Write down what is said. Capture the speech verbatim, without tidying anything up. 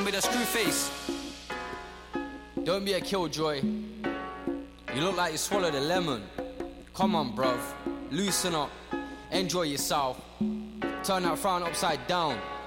me the screw face. Don't be a killjoy. You look like you swallowed a lemon. Come on, bruv. Loosen up. Enjoy yourself. Turn that frown upside down.